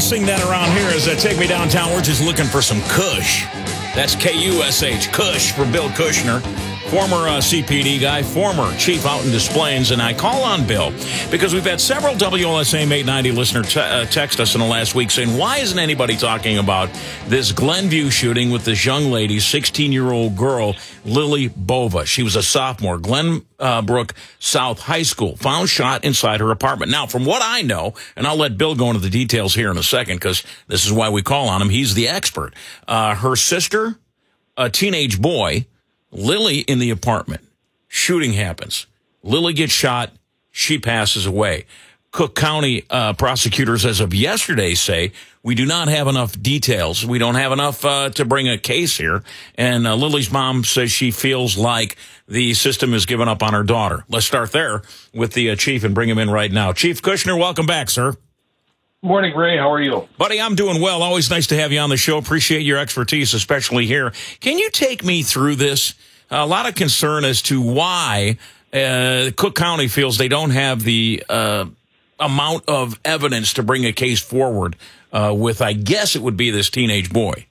sing that around here as Take Me Downtown. We're just looking for some Kush. That's K-U-S-H, Kush for Bill Kushner, former CPD guy, former chief out in Des Plaines. And I call on Bill because we've had several WLSAM 890 listeners text us in the last week saying, why isn't anybody talking about this Glenview shooting with this young lady, 16-year-old girl, Lily Bova? She was a sophomore, Glenbrook South High School, found shot inside her apartment. Now, from what I know, and I'll let Bill go into the details here in a second because this is why we call on him. He's the expert. Her sister, a teenage boy, Lily in the apartment. Shooting happens. Lily gets shot. She passes away. Cook County prosecutors, as of yesterday, say we do not have enough details. We don't have enough to bring a case here. And Lily's mom says she feels like the system has given up on her daughter. Let's start there with the chief and bring him in right now. Chief Kushner, welcome back, sir. Morning, Ray. How are you? Buddy, I'm doing well. Always nice to have you on the show. Appreciate your expertise, especially here. Can you take me through this? A lot of concern as to why Cook County feels they don't have the amount of evidence to bring a case forward with, I guess it would be this teenage boy.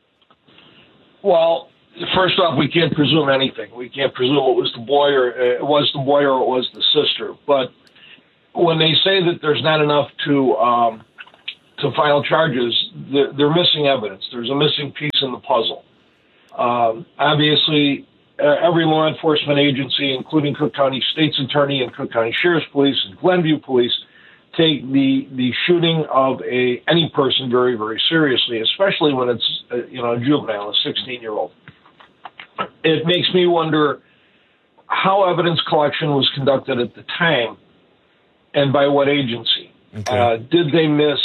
Well, first off, we can't presume anything. We can't presume it was the boy or it was the sister. But when they say that there's not enough to file charges, they're missing evidence. There's a missing piece in the puzzle. Obviously, every law enforcement agency, including Cook County State's Attorney and Cook County Sheriff's Police and Glenview Police, take the shooting of any person very, very seriously, especially when it's a juvenile, a 16-year-old. It makes me wonder how evidence collection was conducted at the time. And by what agency? Okay. Did they miss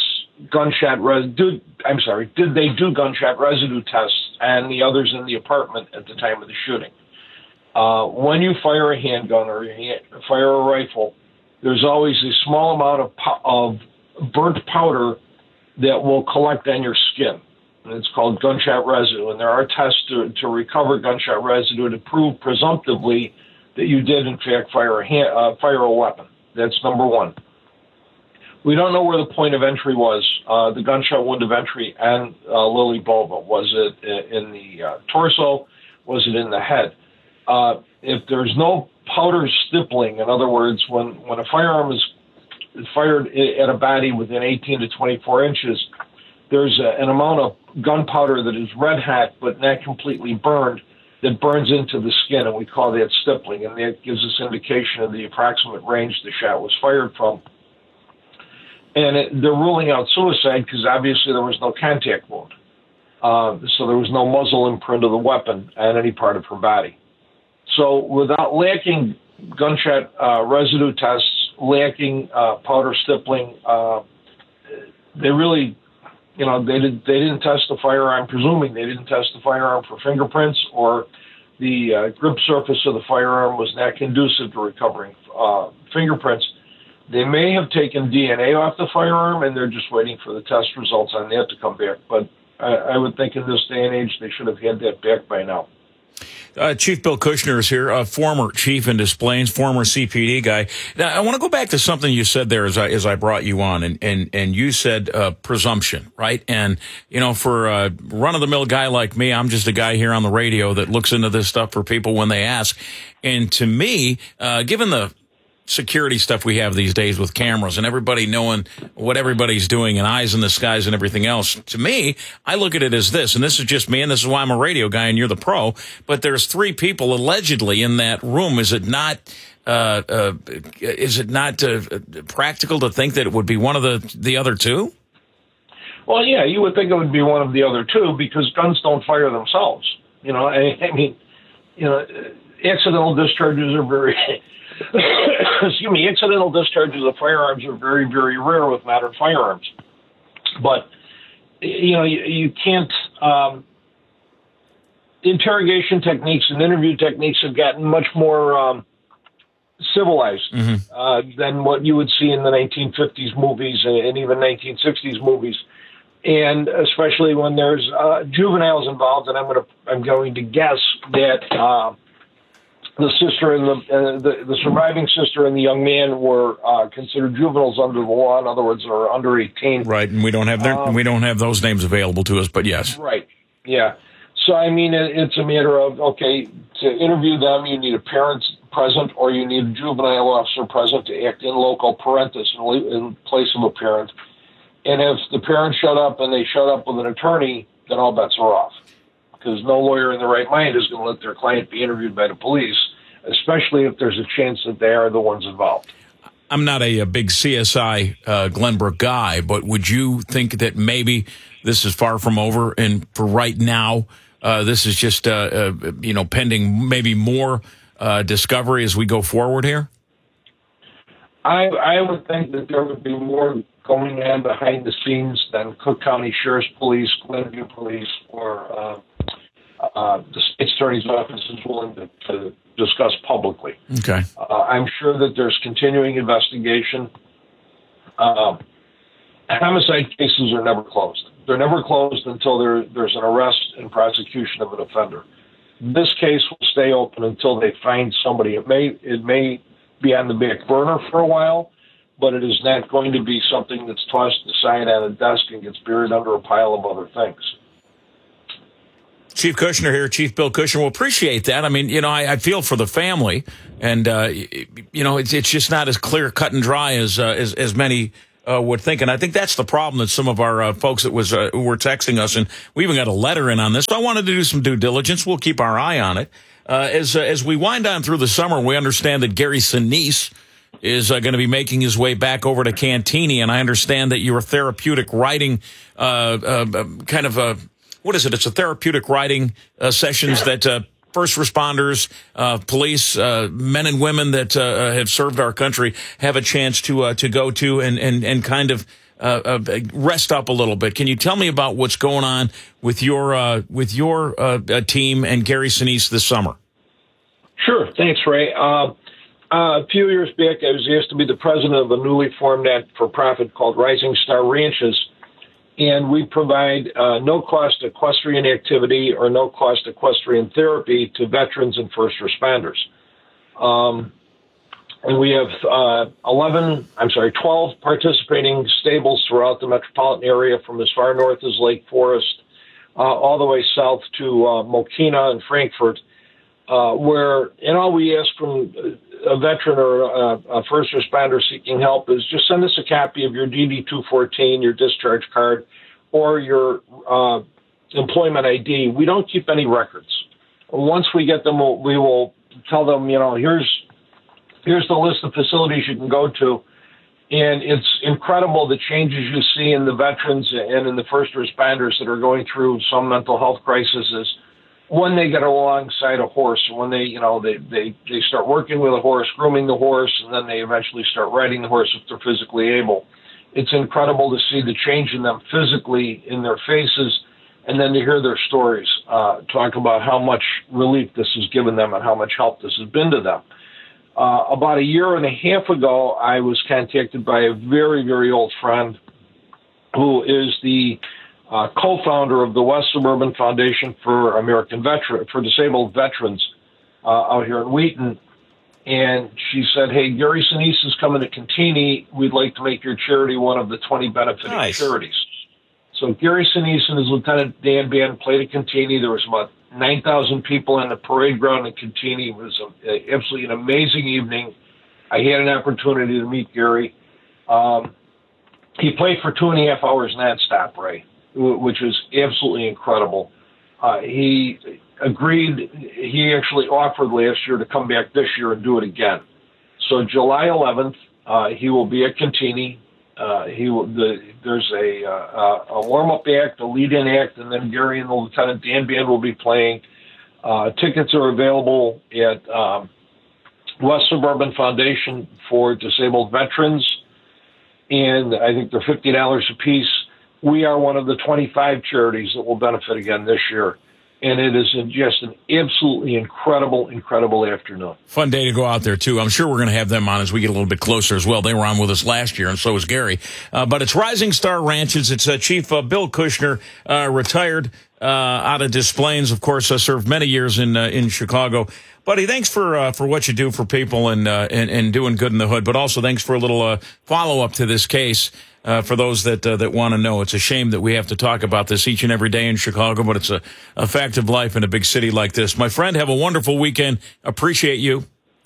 did they do gunshot residue tests and the others in the apartment at the time of the shooting? When you fire a handgun or you fire a rifle, there's always a small amount of burnt powder that will collect on your skin. And it's called gunshot residue. And there are tests to recover gunshot residue to prove presumptively that you did, in fact, fire a weapon. That's number one. We don't know where the point of entry was, the gunshot wound of entry, and Lily Bova. Was it in the torso? Was it in the head? If there's no powder stippling, in other words, when a firearm is fired at a body within 18 to 24 inches, there's an amount of gunpowder that is red hot but not completely burned that burns into the skin, and we call that stippling, and that gives us indication of the approximate range the shot was fired from. And they're ruling out suicide because obviously there was no contact wound. So there was no muzzle imprint of the weapon on any part of her body. So without lacking gunshot residue tests, lacking powder stippling, they really, they didn't test the firearm, presuming they didn't test the firearm for fingerprints, or the grip surface of the firearm was not conducive to recovering fingerprints. They may have taken DNA off the firearm, and they're just waiting for the test results on that to come back. But I would think in this day and age, they should have had that back by now. Chief Bill Kushner is here, a former chief in Des Plaines, former CPD guy. Now, I want to go back to something you said there as I brought you on, and you said presumption, right? And, for a run-of-the-mill guy like me, I'm just a guy here on the radio that looks into this stuff for people when they ask. And to me, given the security stuff we have these days with cameras and everybody knowing what everybody's doing and eyes in the skies and everything else. To me, I look at it as this, and this is just me, and this is why I'm a radio guy and you're the pro, but there's 3 people allegedly in that room. Is it not practical to think that it would be one of the other 2? Well, yeah, you would think it would be one of the other 2 because guns don't fire themselves. Accidental discharges are very... accidental discharges of firearms are very, very rare with modern firearms. But, you can't... interrogation techniques and interview techniques have gotten much more civilized than what you would see in the 1950s movies and even 1960s movies. And especially when there's juveniles involved, and I'm going to guess that the sister and the surviving sister and the young man were considered juveniles under the law. In other words, they're under 18. Right, and we don't have those names available to us, but yes. Right. Yeah. So I mean, it's a matter of, okay, to interview them, you need a parent present, or you need a juvenile officer present to act in loco parentis in place of a parent. And if the parents shut up and they shut up with an attorney, then all bets are off. Because no lawyer in their right mind is going to let their client be interviewed by the police, especially if there's a chance that they are the ones involved. I'm not a big CSI Glenbrook guy, but would you think that maybe this is far from over, and for right now, this is just pending maybe more discovery as we go forward here? I would think that there would be more going on behind the scenes than Cook County Sheriff's Police, Glenview Police, or the state's attorney's office is willing to discuss publicly. Okay. I'm sure that there's continuing investigation. Homicide cases are never closed. They're never closed until there's an arrest and prosecution of an offender. This case will stay open until they find somebody. It may be on the back burner for a while, but it is not going to be something that's tossed aside on a desk and gets buried under a pile of other things. Chief Kushner here, Chief Bill Kushner. We'll appreciate that. I mean, I feel for the family, and it's just not as clear, cut and dry as many would think. And I think that's the problem that some of our folks that who were texting us, and we even got a letter in on this. So I wanted to do some due diligence. We'll keep our eye on it. As we wind on through the summer, we understand that Gary Sinise is going to be making his way back over to Cantigny, and I understand that your therapeutic writing what is it? It's a therapeutic writing sessions that first responders, police, men and women that have served our country have a chance to go to and kind of rest up a little bit. Can you tell me about what's going on with your team and Gary Sinise this summer? Sure. Thanks, Ray. A few years back, I was asked to be the president of a newly formed not-for-profit called Rising Star Ranches, and we provide no-cost equestrian activity or no-cost equestrian therapy to veterans and first responders. And we have 12 participating stables throughout the metropolitan area, from as far north as Lake Forest, all the way south to Mokina and Frankfort, where all we ask from a veteran or a first responder seeking help is just send us a copy of your DD-214, your discharge card, or your employment ID. We don't keep any records. Once we get them, we will tell them, here's the list of facilities you can go to. And it's incredible the changes you see in the veterans and in the first responders that are going through some mental health crises when they get alongside a horse, when they start working with a horse, grooming the horse, and then they eventually start riding the horse if they're physically able. It's incredible to see the change in them physically in their faces, and then to hear their stories, talk about how much relief this has given them and how much help this has been to them. About a year and a half ago, I was contacted by a very, very old friend who is the co-founder of the West Suburban Foundation for Disabled Veterans out here in Wheaton. And she said, hey, Gary Sinise is coming to Cantigny. We'd like to make your charity one of the 20 benefiting charities. So Gary Sinise and his Lieutenant Dan Band played at Cantigny. There was about 9,000 people on the parade ground in Cantigny. It was absolutely an amazing evening. I had an opportunity to meet Gary. He played for 2.5 hours nonstop, Ray, which was absolutely incredible. He agreed. He actually offered last year to come back this year and do it again. So July 11th, he will be at Cantigny. There's a warm-up act, a lead-in act, and then Gary and the Lieutenant Dan Band will be playing. Tickets are available at West Suburban Foundation for Disabled Veterans, and I think they're $50 a piece. We are one of the 25 charities that will benefit again this year. and it is just an absolutely incredible afternoon. Fun day to go out there, too. I'm sure we're going to have them on as we get a little bit closer as well. They were on with us last year, and so was Gary. But it's Rising Star Ranches. It's Chief Bill Kushner, retired out of Des Plaines, of course, served many years in Chicago. Buddy, thanks for what you do for people and doing good in the hood, but also thanks for a little follow-up to this case. For those that want to know, it's a shame that we have to talk about this each and every day in Chicago, but it's a fact of life in a big city like this. My friend, have a wonderful weekend. Appreciate you.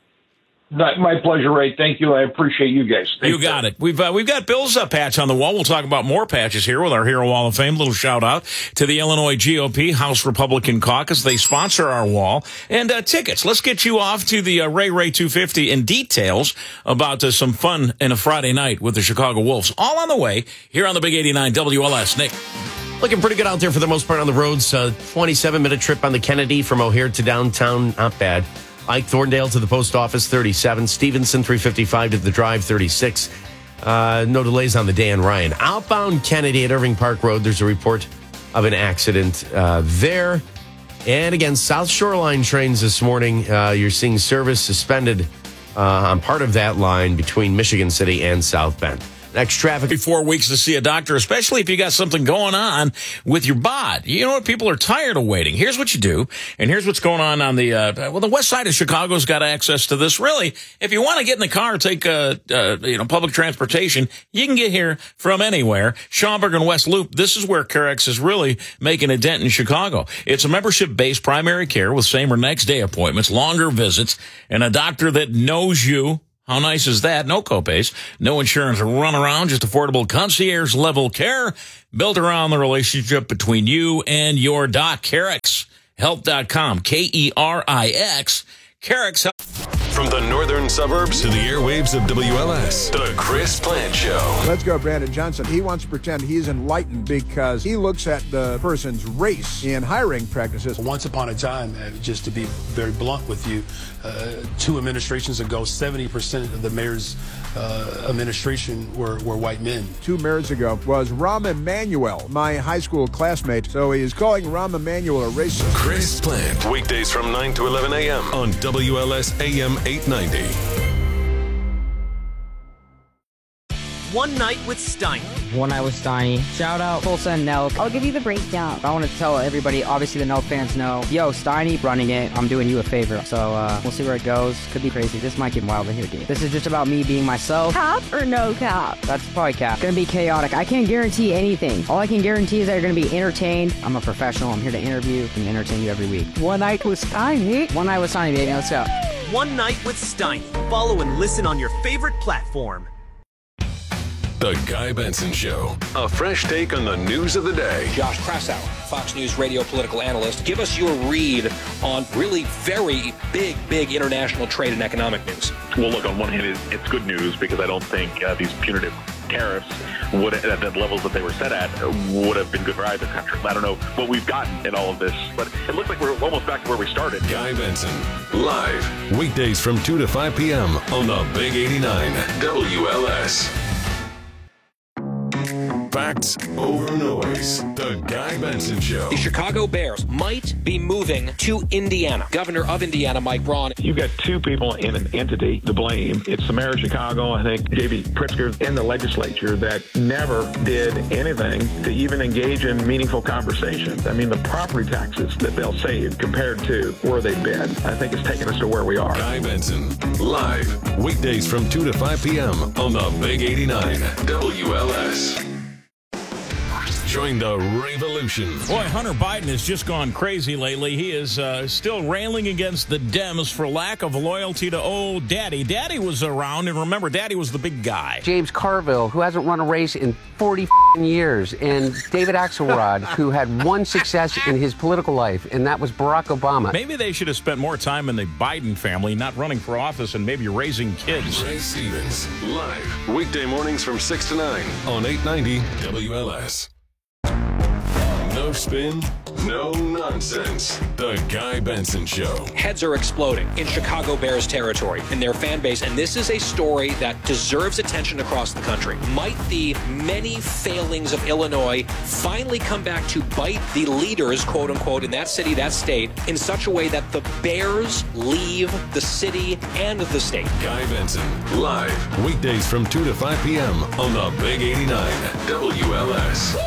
My pleasure, Ray. Thank you. I appreciate you guys. You got it. We've got Bill's patch on the wall. We'll talk about more patches here with our Hero Wall of Fame. Little shout out to the Illinois GOP House Republican Caucus. They sponsor our wall. And tickets. Let's get you off to the Ray 250 and details about some fun in a Friday night with the Chicago Wolves. All on the way here on the Big 89 WLS. Nick. Looking pretty good out there for the most part on the roads. 27-minute trip on the Kennedy from O'Hare to downtown. Not bad. Ike Thorndale to the post office, 37. Stevenson, 355 to the drive, 36. No delays on the Dan Ryan. Outbound Kennedy at Irving Park Road, there's a report of an accident there. And again, South Shoreline trains this morning. You're seeing service suspended on part of that line between Michigan City and South Bend. Next traffic. 4 weeks to see a doctor, especially if you got something going on with your bod. You know what? People are tired of waiting. Here's what you do, and here's what's going on the the west side of Chicago's got access to this. Really, if you want to get in the car, take public transportation, you can get here from anywhere. Schaumburg and West Loop. This is where Carex is really making a dent in Chicago. It's a membership-based primary care with same or next day appointments, longer visits, and a doctor that knows you. How nice is that? No copays, no insurance, run around, just affordable concierge level care built around the relationship between you and your doc. CarexHealth.com, Kerix, Carex Health. From the northern suburbs to the airwaves of WLS, The Chris Plant Show. Let's go, Brandon Johnson. He wants to pretend he's enlightened because he looks at the person's race in hiring practices. Once upon a time, just to be very blunt with you, 2 administrations ago, 70% of the mayor's administration were white men. 2 mayors ago was Rahm Emanuel, my high school classmate. So he is calling Rahm Emanuel a racist. Chris Plant, weekdays from 9 to 11 a.m. on WLS AM 890. One Night with Steiny. One Night with Steiny. Shout out Tulsa and Nelk. I'll give you the breakdown. I want to tell everybody, obviously the Nelk fans know, yo, Steiny running it. I'm doing you a favor. So we'll see where it goes. Could be crazy. This might get wild in here, dude. This is just about me being myself. Cap or no cap? That's probably cap. Gonna be chaotic. I can't guarantee anything. All I can guarantee is that you're gonna be entertained. I'm a professional. I'm here to interview and entertain you every week. One Night with Steiny. One Night with Steiny, baby. Let's go. One Night with Steiny. Follow and listen on your favorite platform. The Guy Benson Show. A fresh take on the news of the day. Josh Krasow, Fox News radio political analyst. Give us your read on really very big international trade and economic news. Well, look, on one hand, it's good news because I don't think these punitive tariffs would, at the levels that they were set at, would have been good for either country. I don't know what we've gotten in all of this, but it looks like we're almost back to where we started. Guy Benson, live, weekdays from 2 to 5 p.m. on the Big 89 WLS. Facts over noise. The Guy Benson Show. The Chicago Bears might be moving to Indiana. Governor of Indiana, Mike Braun. You've got 2 people in an entity to blame. It's the mayor of Chicago, I think, J.B. Pritzker, and the legislature that never did anything to even engage in meaningful conversations. I mean, the property taxes that they'll save compared to where they've been, I think it's taken us to where we are. Guy Benson, live, weekdays from 2 to 5 p.m. on the Big 89 WLS. Join the revolution. Boy, Hunter Biden has just gone crazy lately. He is still railing against the Dems for lack of loyalty to old Daddy. Daddy was around, and remember, Daddy was the big guy. James Carville, who hasn't run a race in 40 years, and David Axelrod, who had one success in his political life, and that was Barack Obama. Maybe they should have spent more time in the Biden family, not running for office and maybe raising kids. Ray Stevens, live, weekday mornings from 6 to 9 on 890 WLS. No spin, No nonsense. The Guy Benson Show. Heads are exploding in Chicago Bears territory in their fan base, and this is a story that deserves attention across the country. Might the many failings of Illinois finally come back to bite the leaders, quote unquote, in that city, that state, in such a way that the Bears leave the city and the state? Guy Benson, live, weekdays from 2 to 5 p.m. on the Big 89 WLS.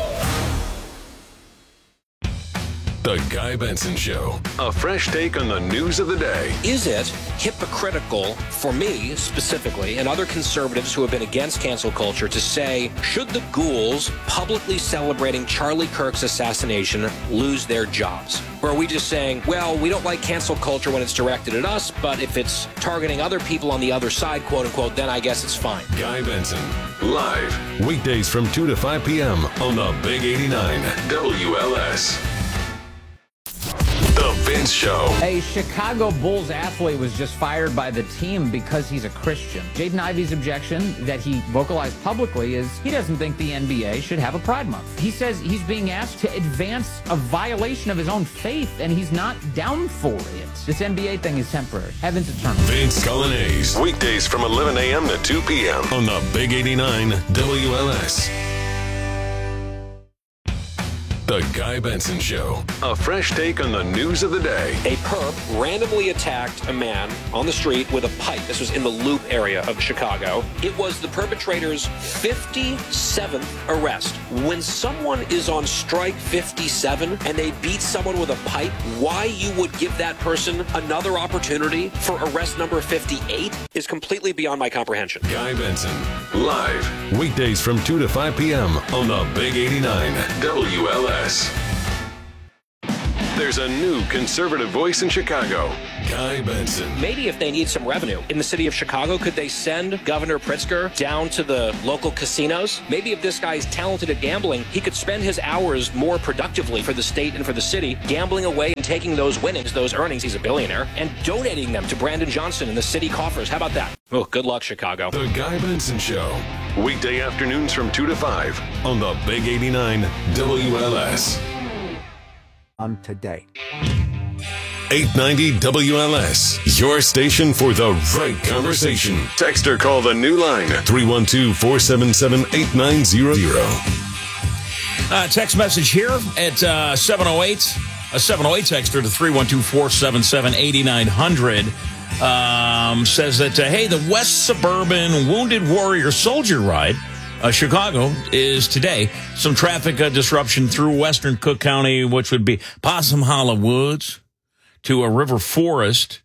The Guy Benson Show. A fresh take on the news of the day. Is it hypocritical for me specifically and other conservatives who have been against cancel culture to say, should the ghouls publicly celebrating Charlie Kirk's assassination lose their jobs? Or are we just saying, well, we don't like cancel culture when it's directed at us, but if it's targeting other people on the other side, quote unquote, then I guess it's fine. Guy Benson, live, weekdays from 2 to 5 p.m. on the Big 89 WLS. The Vince Show. A Chicago Bulls athlete was just fired by the team because he's a Christian. Jaden Ivey's objection that he vocalized publicly is he doesn't think the NBA should have a Pride Month. He says he's being asked to advance a violation of his own faith, and he's not down for it. This NBA thing is temporary. Heaven's eternal. Vince Colonnese, weekdays from 11 a.m. to 2 p.m. on the Big 89 WLS. The Guy Benson Show. A fresh take on the news of the day. A perp randomly attacked a man on the street with a pipe. This was in the Loop area of Chicago. It was the perpetrator's 57th arrest. When someone is on strike 57 and they beat someone with a pipe, why you would give that person another opportunity for arrest number 58 is completely beyond my comprehension. Guy Benson, live, weekdays from 2 to 5 p.m. on the Big 89 WLS. There's a new conservative voice in Chicago, Guy Benson. Maybe if they need some revenue in the city of Chicago, could they send Governor Pritzker down to the local casinos? Maybe if this guy's talented at gambling, he could spend his hours more productively for the state and for the city, gambling away and taking those winnings, those earnings, he's a billionaire, and donating them to Brandon Johnson and the city coffers. How about that? Oh, good luck, Chicago. The Guy Benson Show, weekday afternoons from 2 to 5 on the Big 89 WLS. On today. 890 WLS, your station for the right conversation. Text or call the new line, 312-477-8900. Text message here at 708. A 708 texter to 312-477-8900 says that, hey, the West Suburban Wounded Warrior Soldier Ride, Chicago, is today. Some traffic disruption through western Cook County, which would be Possum Hollow Woods to a River Forest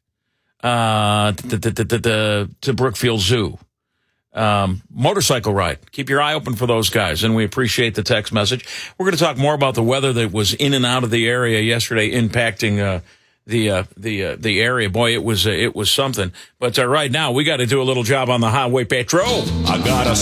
to Brookfield Zoo. Motorcycle ride. Keep your eye open for those guys, and we appreciate the text message. We're going to talk more about the weather that was in and out of the area yesterday, impacting the area. Boy, it was something. But right now, we got to do a little job on the highway patrol. I got a